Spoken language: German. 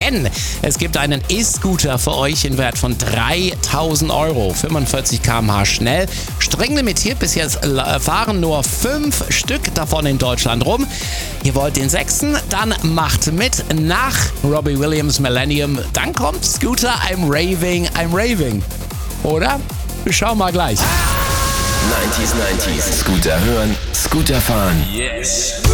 denn es gibt einen E-Scooter für euch in Wert von 3.000 Euro. 45 km/h schnell, streng limitiert. Bis jetzt fahren nur 5 Stück davon in Deutschland rum. Ihr wollt den 6., dann macht mit. Nach Robbie Williams Millennium, dann kommt Scooter, I'm raving. Oder? Schau mal gleich. 90s. Scooter hören, Scooter fahren. Yes.